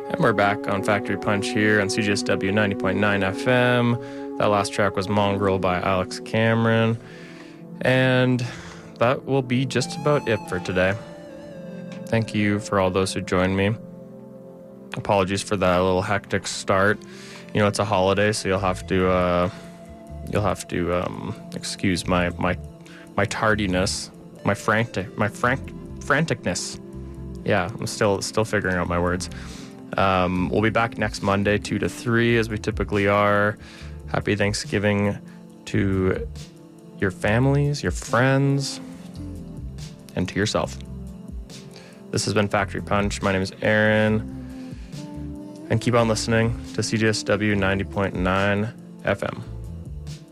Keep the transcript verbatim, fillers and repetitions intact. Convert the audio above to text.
And we're back on Factory Punch here on C G S W ninety point nine F M. That last track was Mongrel by Alex Cameron. And that will be just about it for today. Thank you for all those who joined me. Apologies for that little hectic start. You know, it's a holiday, so you'll have to uh, you'll have to um, excuse my my my tardiness, my frantic my frank franticness. Yeah, I'm still still figuring out my words. Um, we'll be back next Monday, two to three, as we typically are. Happy Thanksgiving to your families, your friends, and to yourself. This has been Factory Punch. My name is Aaron. And keep on listening to C G S W ninety point nine F M.